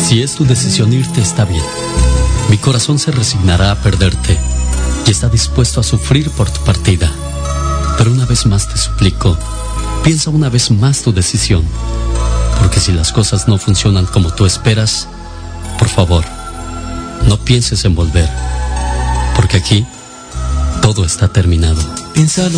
Si es tu decisión irte, está bien. Mi corazón se resignará a perderte y está dispuesto a sufrir por tu partida. Pero una vez más te suplico, piensa una vez más tu decisión. Porque si las cosas no funcionan como tú esperas, por favor, no pienses en volver. Porque aquí todo está terminado. Piénsalo